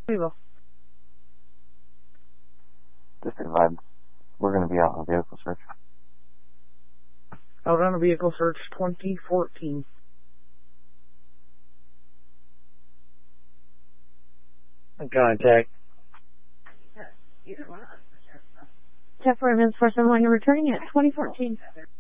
We will. Just advise. We're going to be out on a vehicle search. Out on a vehicle search 2014. Contact. Jeff Raymond's first and line returning at 2014.